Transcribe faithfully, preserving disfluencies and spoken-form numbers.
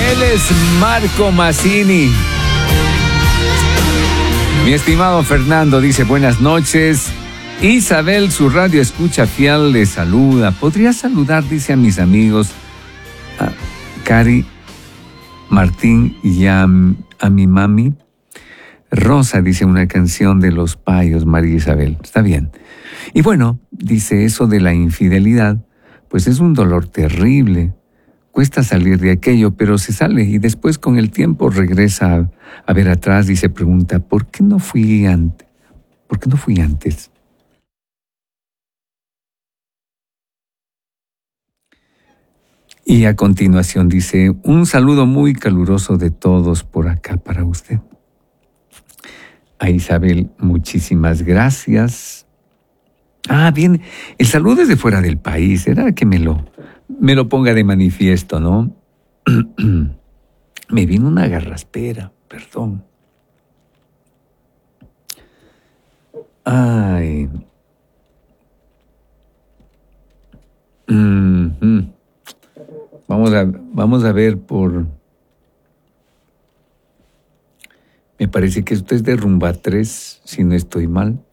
Él es Marco Mazzini. Mi estimado Fernando dice buenas noches. Isabel, su radio escucha fiel, le saluda. ¿Podría saludar, dice, a mis amigos, a Cari, Martín y a, a mi mami? Rosa dice una canción de Los Payos, María Isabel. Está bien. Y bueno, dice eso de la infidelidad, pues es un dolor terrible. Cuesta salir de aquello, pero se sale y después con el tiempo regresa a, a ver atrás y se pregunta, ¿por qué no fui antes? ¿Por qué no fui antes? Y a continuación dice, un saludo muy caluroso de todos por acá para usted. A Isabel, muchísimas gracias. Ah, bien, el saludo es de fuera del país, era que me lo... me lo ponga de manifiesto, ¿no? Me vino una garraspera, perdón. Ay. Mm-hmm. Vamos a, vamos a ver por... Me parece que esto es de Rumba tres, si no estoy mal.